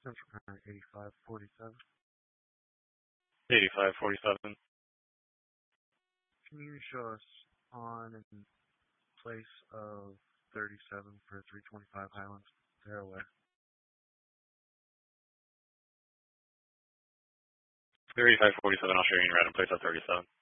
Central Current 8547. 8547. Can you show us on in place of 37 for 325 Highlands, Delaware? 8547, I'll show you in red in place of 37.